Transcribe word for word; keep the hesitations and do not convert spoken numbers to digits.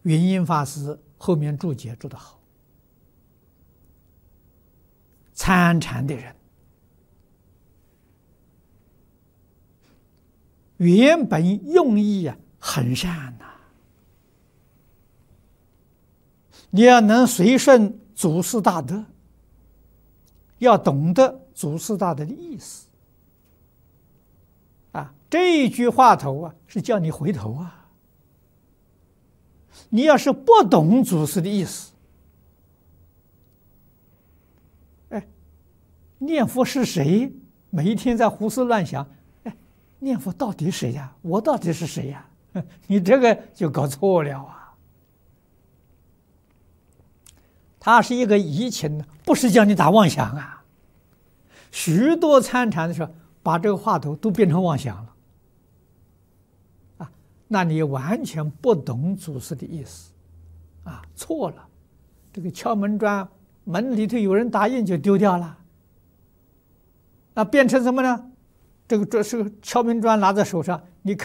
云音法师后面注解注得好，参禅的人原本用意啊很善呐、啊，你要能随顺祖师大德，要懂得祖师大德的意思啊。这一句话头啊是叫你回头啊。你要是不懂祖师的意思，哎，念佛是谁？每一天在胡思乱想，哎，念佛到底谁呀？我到底是谁呀？你这个就搞错了啊！它是一个移情，不是叫你打妄想啊。许多参禅的时候，把这个话头都变成妄想了。那你完全不懂祖师的意思，啊，错了。这个敲门砖，门里头有人答应就丢掉了，那变成什么呢？这个这是敲门砖拿在手上，你看。